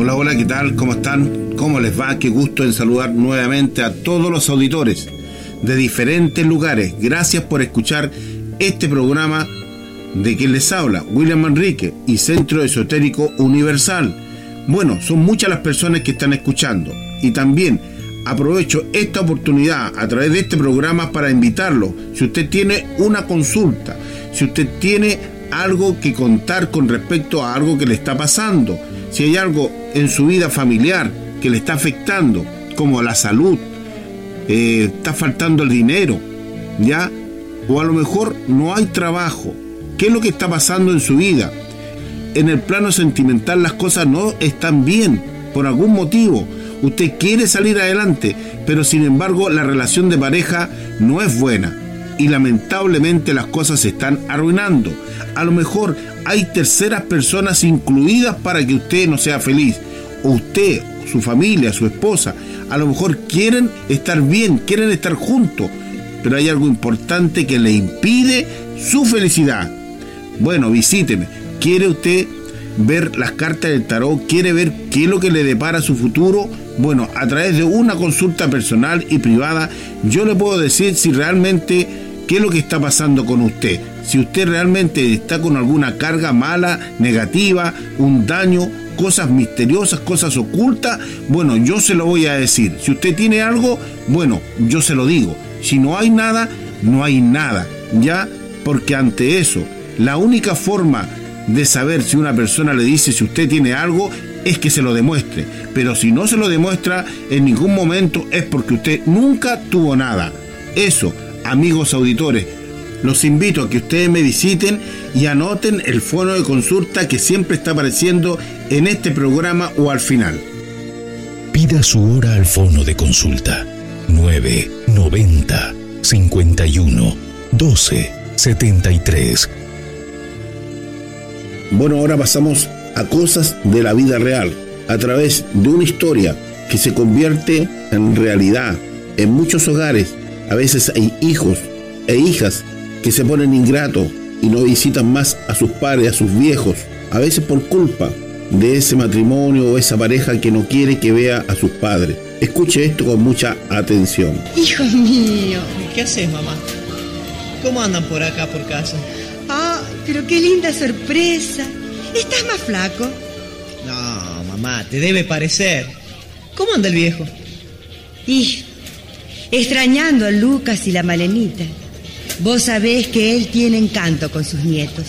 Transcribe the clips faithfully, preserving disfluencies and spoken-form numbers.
Hola, hola, ¿qué tal? ¿Cómo están? ¿Cómo les va? Qué gusto en saludar nuevamente a todos los auditores de diferentes lugares. Gracias por escuchar este programa de quien les habla, William Manrique y Centro Esotérico Universal. Bueno, son muchas las personas que están escuchando y también aprovecho esta oportunidad a través de este programa para invitarlo. Si usted tiene una consulta, si usted tiene algo que contar con respecto a algo que le está pasando, si hay algo en su vida familiar que le está afectando, como la salud, eh, está faltando el dinero, ¿ya? O a lo mejor no hay trabajo. ¿Qué es lo que está pasando en su vida? En el plano sentimental las cosas no están bien, por algún motivo. Usted quiere salir adelante, pero sin embargo la relación de pareja no es buena y lamentablemente las cosas se están arruinando. A lo mejor hay terceras personas incluidas para que usted no sea feliz. O usted, su familia, su esposa, a lo mejor quieren estar bien, quieren estar juntos, pero hay algo importante que le impide su felicidad. Bueno, visíteme. ¿Quiere usted ver las cartas del tarot? ¿Quiere ver qué es lo que le depara su futuro? Bueno, a través de una consulta personal y privada, yo le puedo decir si realmente qué es lo que está pasando con usted. Si usted realmente está con alguna carga mala, negativa, un daño, cosas misteriosas, cosas ocultas, bueno, yo se lo voy a decir. Si usted tiene algo, bueno, yo se lo digo. Si no hay nada, no hay nada, ¿ya? Porque ante eso, la única forma de saber si una persona le dice si usted tiene algo es que se lo demuestre. Pero si no se lo demuestra en ningún momento es porque usted nunca tuvo nada. Eso, amigos auditores, los invito a que ustedes me visiten y anoten el fono de consulta que siempre está apareciendo en este programa o al final. Pida su hora al fono de consulta nueve noventa cincuenta y uno doce setenta y tres. Bueno, ahora pasamos a cosas de la vida real, a través de una historia que se convierte en realidad en muchos hogares. A veces hay hijos e hijas que se ponen ingratos y no visitan más a sus padres, a sus viejos, a veces por culpa de ese matrimonio o esa pareja que no quiere que vea a sus padres. Escuche esto con mucha atención. Hijo mío. ¿Qué haces, mamá? ¿Cómo andan por acá, por casa? Ah, pero qué linda sorpresa. ¿Estás más flaco? No, mamá, te debe parecer. ¿Cómo anda el viejo? Y extrañando a Lucas y la Malenita. Vos sabés que él tiene encanto con sus nietos.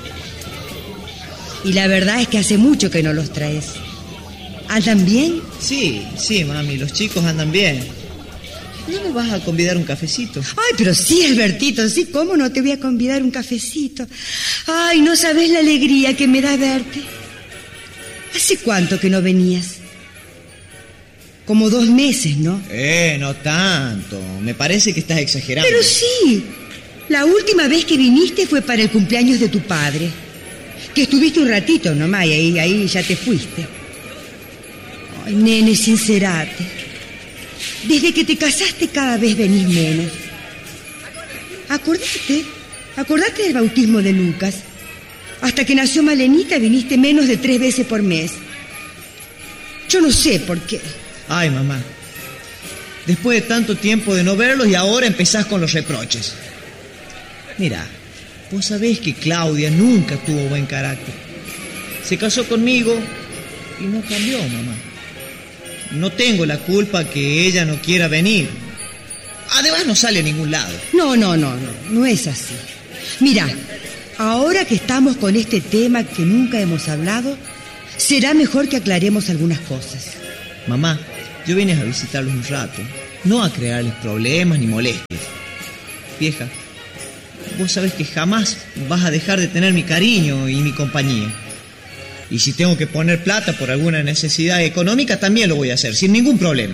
Y la verdad es que hace mucho que no los traes. ¿Andan bien? Sí, sí, mami, los chicos andan bien. ¿No me vas a convidar un cafecito? Ay, pero sí, Albertito, sí, ¿cómo no te voy a convidar un cafecito? Ay, no sabés la alegría que me da verte. ¿Hace cuánto que no venías? Como dos meses, ¿no? Eh, no tanto. Me parece que estás exagerando. Pero sí. La última vez que viniste fue para el cumpleaños de tu padre. Que estuviste un ratito nomás y ahí, ahí ya te fuiste. Ay, nene, sincerate. Desde que te casaste cada vez venís menos. Acordate, acordate del bautismo de Lucas. Hasta que nació Malenita viniste menos de tres veces por mes. Yo no sé por qué. Ay, mamá. Después de tanto tiempo de no verlos y ahora empezás con los reproches. Mira, vos sabés que Claudia nunca tuvo buen carácter. Se casó conmigo y no cambió, mamá. No tengo la culpa que ella no quiera venir. Además no sale a ningún lado. No, no, no, no, no es así. Mira, ahora que estamos con este tema que nunca hemos hablado, será mejor que aclaremos algunas cosas. Mamá, yo vine a visitarlos un rato, no a crearles problemas ni molestias. Vieja, vos sabés que jamás vas a dejar de tener mi cariño y mi compañía. Y si tengo que poner plata por alguna necesidad económica, también lo voy a hacer, sin ningún problema.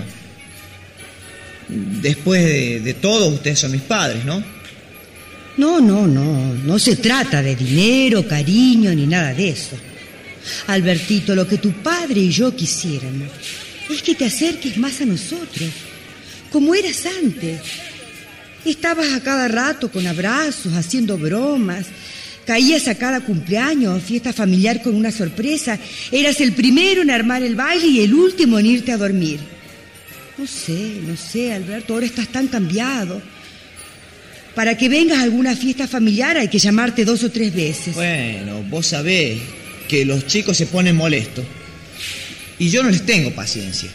Después de, de todo, ustedes son mis padres, ¿no? No, no, no, no se trata de dinero, cariño, ni nada de eso. Albertito, lo que tu padre y yo quisiéramos es que te acerques más a nosotros, como eras antes. Estabas a cada rato con abrazos, haciendo bromas, Caías a cada cumpleaños, fiesta familiar con una sorpresa. Eras el primero en armar el baile y el último en irte a dormir. No sé, no sé, Alberto, ahora estás tan cambiado. Para que vengas a alguna fiesta familiar hay que llamarte dos o tres veces. Bueno, vos sabés que los chicos se ponen molestos. Y yo no les tengo paciencia.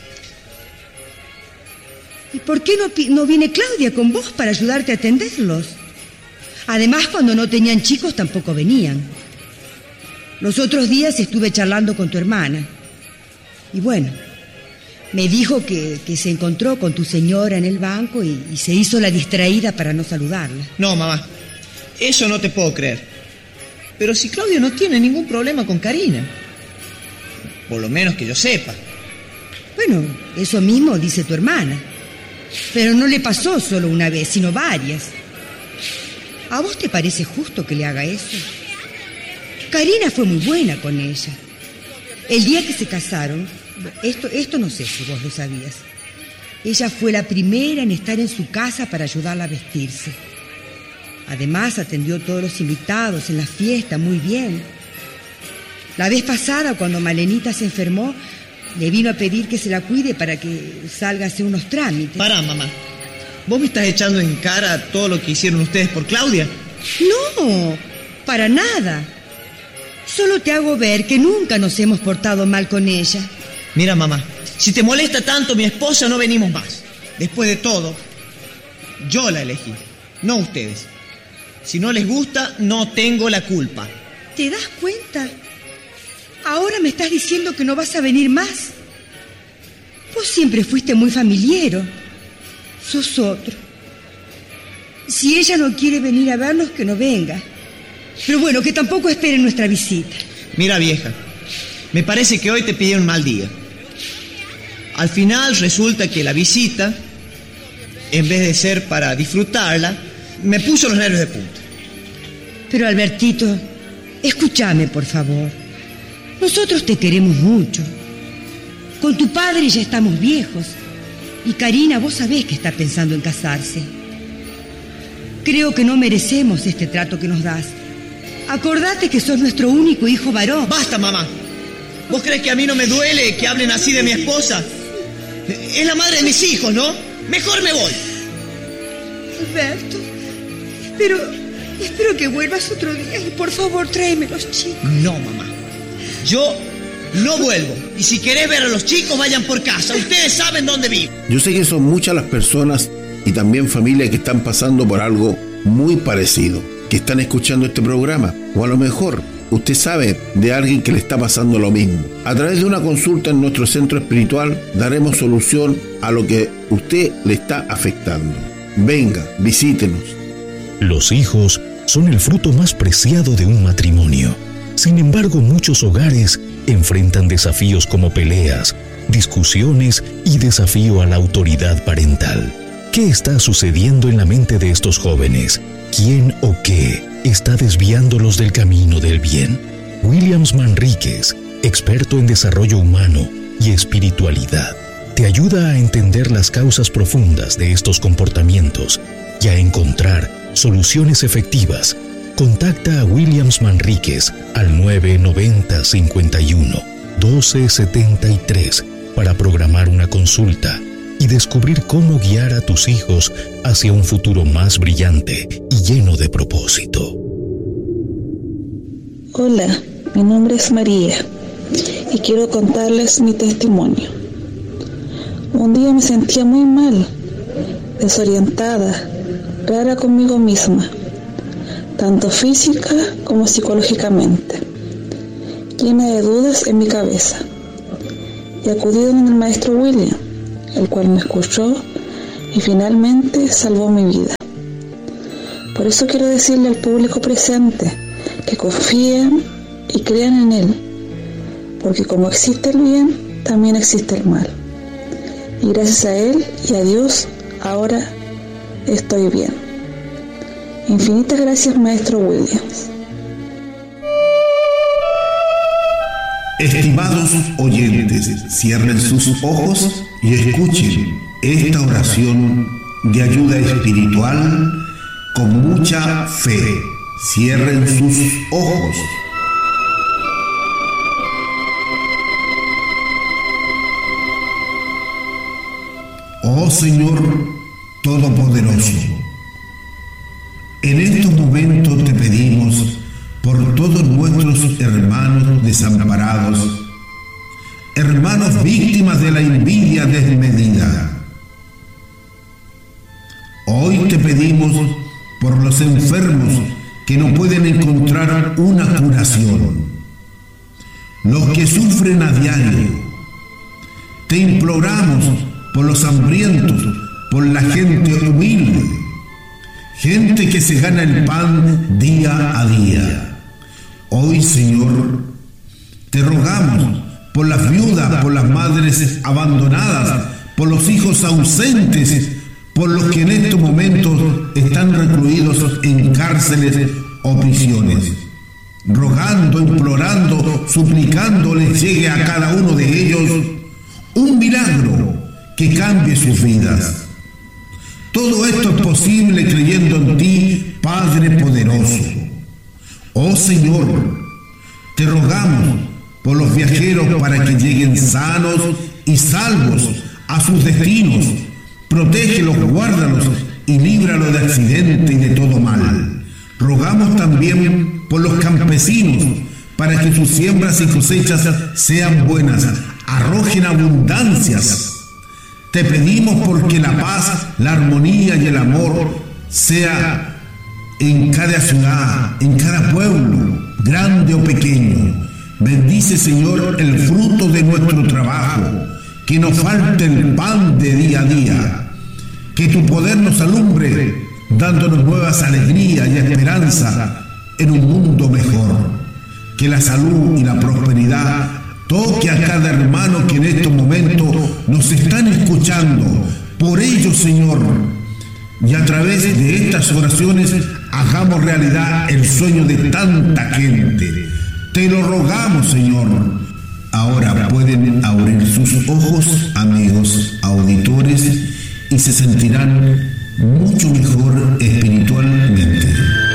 ¿Y por qué no, no viene Claudia con vos para ayudarte a atenderlos? Además, cuando no tenían chicos tampoco venían. Los otros días estuve charlando con tu hermana. Y bueno, me dijo que, que se encontró con tu señora en el banco y, y se hizo la distraída para no saludarla. No, mamá, eso no te puedo creer. Pero si Claudia no tiene ningún problema con Karina. Por lo menos que yo sepa. Bueno, eso mismo dice tu hermana. Pero no le pasó solo una vez, sino varias. ¿A vos te parece justo que le haga eso? Karina fue muy buena con ella. El día que se casaron, esto, esto no sé si vos lo sabías, ella fue la primera en estar en su casa para ayudarla a vestirse. Además, atendió a todos los invitados en la fiesta muy bien. La vez pasada, cuando Malenita se enfermó, le vino a pedir que se la cuide para que salga a hacer unos trámites. Pará, mamá. ¿Vos me estás echando en cara todo lo que hicieron ustedes por Claudia? No, para nada. Solo te hago ver que nunca nos hemos portado mal con ella. Mira, mamá, si te molesta tanto mi esposa, no venimos más. Después de todo, yo la elegí, no ustedes. Si no les gusta, no tengo la culpa. ¿Te das cuenta? Ahora me estás diciendo que no vas a venir más. Vos siempre fuiste muy familiero. Sos otro. Si ella no quiere venir a vernos, que no venga. Pero bueno, que tampoco espere nuestra visita. Mira, vieja, me parece que hoy te pidieron un mal día. Al final resulta que la visita, en vez de ser para disfrutarla, me puso los nervios de punta. Pero Albertito, escúchame, por favor. Nosotros te queremos mucho. Con tu padre ya estamos viejos. Y Karina, vos sabés que está pensando en casarse. Creo que no merecemos este trato que nos das. Acordate que sos nuestro único hijo varón. ¡Basta, mamá! ¿Vos crees que a mí no me duele que hablen así de mi esposa? Es la madre de mis hijos, ¿no? Mejor me voy. Alberto, espero, espero que vuelvas otro día y por favor tráeme los chicos. No, mamá. Yo no vuelvo. Y si querés ver a los chicos, vayan por casa. Ustedes saben dónde vivo. Yo sé que son muchas las personas y también familias que están pasando por algo muy parecido, que están escuchando este programa. O a lo mejor usted sabe de alguien que le está pasando lo mismo. A través de una consulta en nuestro centro espiritual daremos solución a lo que usted le está afectando. Venga, visítenos. Los hijos son el fruto más preciado de un matrimonio. Sin embargo, muchos hogares enfrentan desafíos como peleas, discusiones y desafío a la autoridad parental. ¿Qué está sucediendo en la mente de estos jóvenes? ¿Quién o qué está desviándolos del camino del bien? Williams Manríquez, experto en desarrollo humano y espiritualidad, te ayuda a entender las causas profundas de estos comportamientos y a encontrar soluciones efectivas. Contacta a Williams Manríquez al nueve noventa, cincuenta y uno, doce setenta y tres para programar una consulta y descubrir cómo guiar a tus hijos hacia un futuro más brillante y lleno de propósito. Hola, mi nombre es María y quiero contarles mi testimonio. Un día me sentía muy mal, desorientada, rara conmigo misma, tanto física como psicológicamente, llena de dudas en mi cabeza. Y acudí a el maestro William, el cual me escuchó y finalmente salvó mi vida. Por eso quiero decirle al público presente que confíen y crean en él, porque como existe el bien, también existe el mal. Y gracias a él y a Dios, ahora estoy bien. Infinitas gracias, maestro Williams. Estimados oyentes, cierren sus ojos y escuchen esta oración de ayuda espiritual con mucha fe Cierren sus ojos. Oh Señor Todopoderoso, en estos momentos te pedimos por todos nuestros hermanos desamparados, hermanos víctimas de la envidia desmedida. Hoy te pedimos por los enfermos que no pueden encontrar una curación, los que sufren a diario. Te imploramos por los hambrientos, por la gente humilde, gente que se gana el pan día a día. Hoy, Señor, te rogamos por las viudas, por las madres abandonadas, por los hijos ausentes, por los que en estos momentos están recluidos en cárceles o prisiones. Rogando, implorando, suplicando les llegue a cada uno de ellos un milagro que cambie sus vidas. Todo esto es posible creyendo en ti, Padre poderoso. Oh Señor, te rogamos por los viajeros para que lleguen sanos y salvos a sus destinos. Protégelos, guárdalos y líbralos de accidente y de todo mal. Rogamos también por los campesinos para que sus siembras y cosechas sean buenas, arrojen abundancias. Te pedimos porque la paz, la armonía y el amor sea en cada ciudad, en cada pueblo, grande o pequeño. Bendice, Señor, el fruto de nuestro trabajo, que nos falte el pan de día a día, que tu poder nos alumbre, dándonos nuevas alegrías y esperanza en un mundo mejor, que la salud y la prosperidad toque a cada hermano que en estos momentos nos están escuchando. Por ello, Señor, y a través de estas oraciones hagamos realidad el sueño de tanta gente. Te lo rogamos, Señor. Ahora pueden abrir sus ojos, amigos auditores, y se sentirán mucho mejor espiritualmente.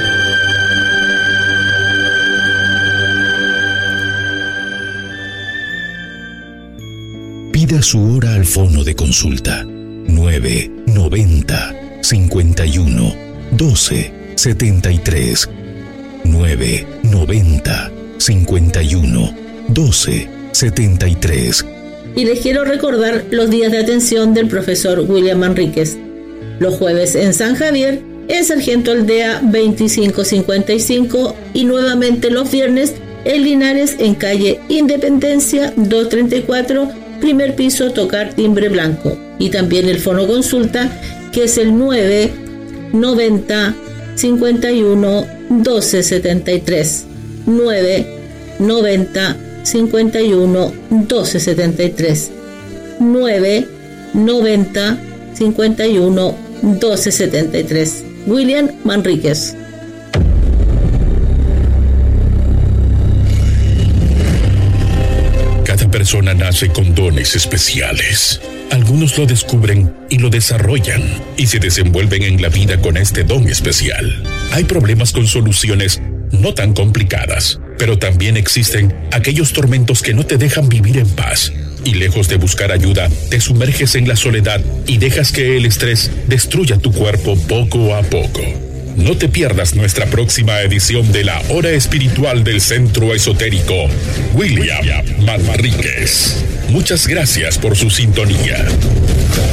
Pida su hora al fono de consulta nueve noventa cincuenta y uno doce setenta y tres nueve noventa cincuenta y uno doce setenta y tres. Y les quiero recordar los días de atención del profesor William Manríquez. Los jueves en San Javier, en Sargento Aldea veinticinco cincuenta y cinco, y nuevamente los viernes en Linares, en calle Independencia doscientos treinta y cuatro, primer piso, tocar timbre blanco. Y también el fono consulta, que es el nueve noventa cincuenta y uno doce setenta y tres. nueve noventa cincuenta y uno doce setenta y tres. nueve noventa cincuenta y uno doce setenta y tres. William Manríquez. Cada persona nace con dones especiales. Algunos lo descubren y lo desarrollan y se desenvuelven en la vida con este don especial. Hay problemas con soluciones no tan complicadas, pero también existen aquellos tormentos que no te dejan vivir en paz. Y lejos de buscar ayuda, te sumerges en la soledad y dejas que el estrés destruya tu cuerpo poco a poco. No te pierdas nuestra próxima edición de la Hora Espiritual del Centro Esotérico William Manríquez. Muchas gracias por su sintonía.